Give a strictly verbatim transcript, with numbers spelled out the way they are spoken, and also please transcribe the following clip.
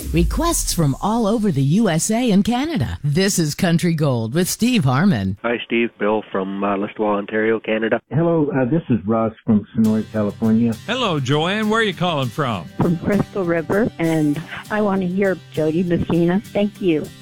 Requests from all over the U S A and Canada. This is Country Gold with Steve Harmon. Hi, Steve. Bill from uh, Listowel, Ontario, Canada. Hello, uh, this is Ross from Sonora, California. Hello, Joanne. Where are you calling from? From Crystal River, and I want to hear Jody Messina. Thank you.